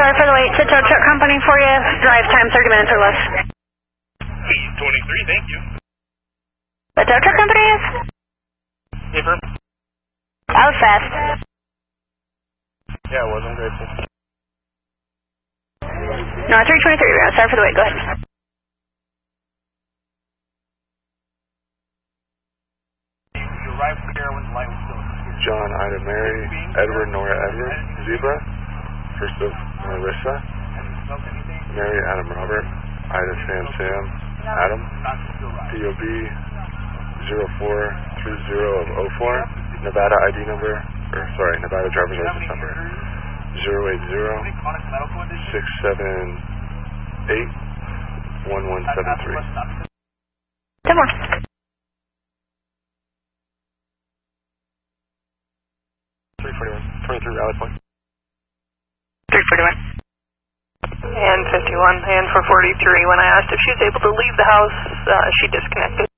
Sorry for the wait. To tow truck company for you. Drive time 30 minutes or less. 23, thank you. The tow truck company is? Paper? That was fast. Yeah, it was. I'm grateful. No, 323. Sorry for the wait. Go ahead. You arrived here when the light was still here. John, Ida, Mary, Edward, Nora, Edward, Zebra, first of Marissa, Mary, Adam, Robert, Ida, Sam, Sam, Adam, DOB 0430 of 04, Nevada ID number, Nevada driver's license number 080-678-1173. 10 more. 23 Rally Point. 341. And 51, and for 43, when I asked if she was able to leave the house, she disconnected.